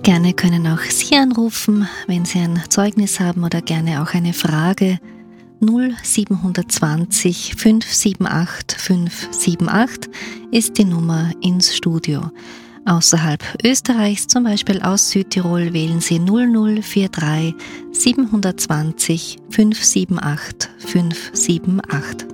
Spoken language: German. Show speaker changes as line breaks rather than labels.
Gerne können auch Sie anrufen, wenn Sie ein Zeugnis haben oder gerne auch eine Frage. 0720 578 578 ist die Nummer ins Studio. Außerhalb Österreichs, zum Beispiel aus Südtirol, wählen Sie 0043 720 578 578.